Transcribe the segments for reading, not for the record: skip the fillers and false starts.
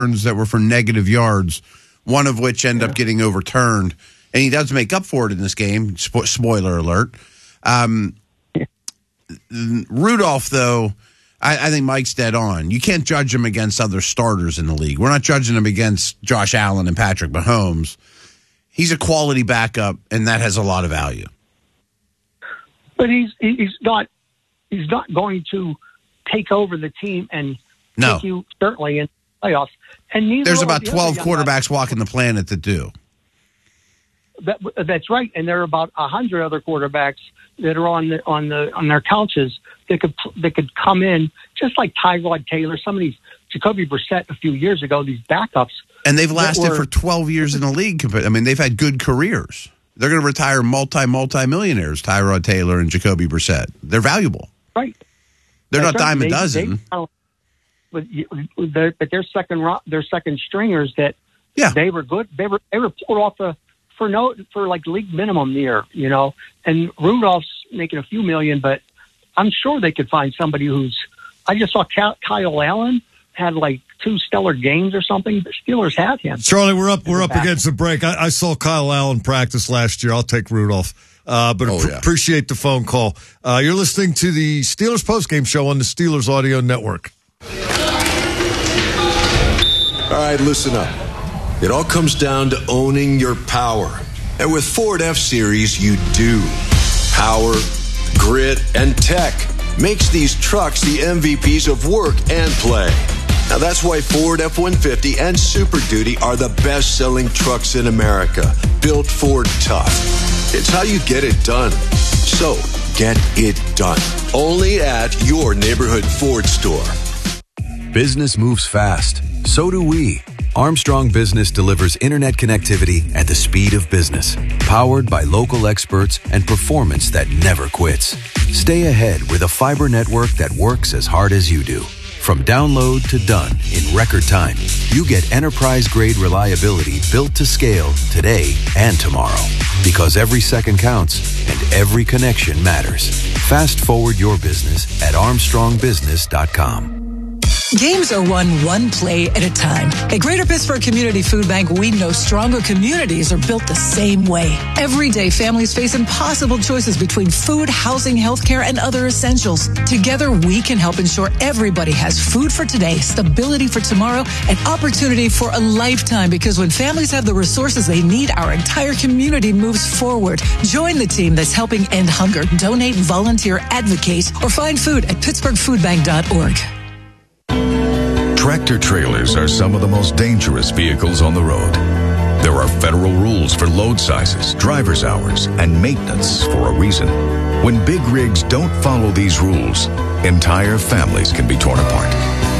that were for negative yards, one of which ended up getting overturned. And he does make up for it in this game. Spoiler alert. Rudolph, though, I think Mike's dead on. You can't judge him against other starters in the league. We're not judging him against Josh Allen and Patrick Mahomes. He's a quality backup, and that has a lot of value. But he's not going to take over the team and take you certainly in the playoffs. And there's about 12 quarterbacks walking the planet that do. That's right, and there are about 100 other quarterbacks that are on their couches that could come in, just like Tyrod Taylor, some of these, Jacoby Brissett a few years ago, these backups. And they've lasted for 12 years in the league. I mean, they've had good careers. They're going to retire multi-millionaires, Tyrod Taylor and Jacoby Brissett. They're valuable. Right. They're not dime a dozen. But they're second stringers that they were good. They were pulled off for like league minimum year, and Rudolph's making a few million, but I'm sure they could find somebody I just saw Kyle Allen had like 2 stellar games or something. The Steelers had him. Charlie, we're up against the break. I saw Kyle Allen practice last year. I'll take Rudolph. Appreciate the phone call. You're listening to the Steelers postgame show on the Steelers Audio Network. All right, listen up. It all comes down to owning your power. And with Ford F-Series, you do. Power, grit, and tech makes these trucks the MVPs of work and play. Now that's why Ford F-150 and Super Duty are the best-selling trucks in America. Built Ford tough. It's how you get it done. So, get it done. Only at your neighborhood Ford store. Business moves fast. So do we. Armstrong Business delivers internet connectivity at the speed of business, powered by local experts and performance that never quits. Stay ahead with a fiber network that works as hard as you do. From download to done in record time, you get enterprise-grade reliability built to scale today and tomorrow. Because every second counts and every connection matters. Fast forward your business at ArmstrongBusiness.com. Games are won one play at a time. At Greater Pittsburgh Community Food Bank, we know stronger communities are built the same way. Every day, families face impossible choices between food, housing, healthcare, and other essentials. Together, we can help ensure everybody has food for today, stability for tomorrow, and opportunity for a lifetime. Because when families have the resources they need, our entire community moves forward. Join the team that's helping end hunger. Donate, volunteer, advocate, or find food at pittsburghfoodbank.org. Tractor trailers are some of the most dangerous vehicles on the road. There are federal rules for load sizes, driver's hours, and maintenance for a reason. When big rigs don't follow these rules, entire families can be torn apart.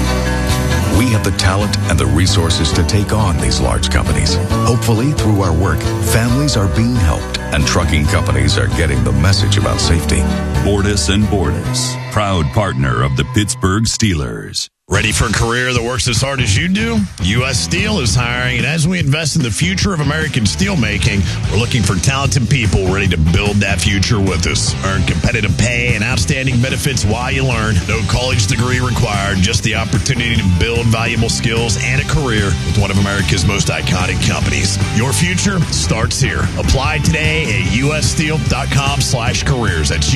We have the talent and the resources to take on these large companies. Hopefully, through our work, families are being helped and trucking companies are getting the message about safety. Bordas & Bordas, proud partner of the Pittsburgh Steelers. Ready for a career that works as hard as you do? U.S. Steel is hiring, and as we invest in the future of American steelmaking, we're looking for talented people ready to build that future with us. Earn competitive pay and outstanding benefits while you learn. No college degree required, just the opportunity to build valuable skills and a career with one of America's most iconic companies. Your future starts here. Apply today at ussteel.com/careers. That's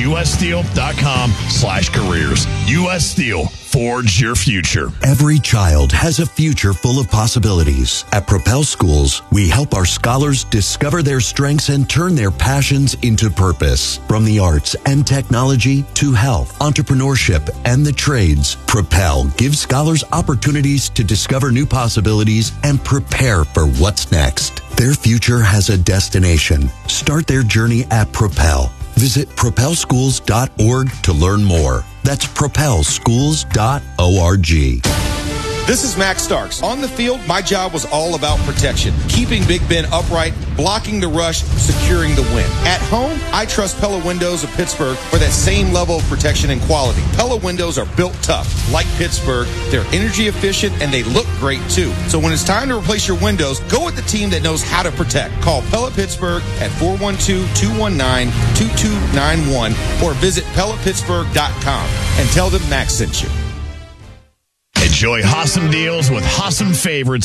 ussteel.com/careers. U.S. Steel. Forge your future. Every child has a future full of possibilities. At Propel Schools, we help our scholars discover their strengths and turn their passions into purpose. From the arts and technology to health, entrepreneurship, and the trades, Propel gives scholars opportunities to discover new possibilities and prepare for what's next. Their future has a destination. Start their journey at Propel. Visit propelschools.org to learn more. That's propelschools.org. This is Max Starks. On the field, my job was all about protection. Keeping Big Ben upright, blocking the rush, securing the win. At home, I trust Pella Windows of Pittsburgh for that same level of protection and quality. Pella Windows are built tough. Like Pittsburgh, they're energy efficient and they look great too. So when it's time to replace your windows, go with the team that knows how to protect. Call Pella Pittsburgh at 412-219-2291 or visit PellaPittsburgh.com and tell them Max sent you. At Enjoy awesome deals with awesome favorites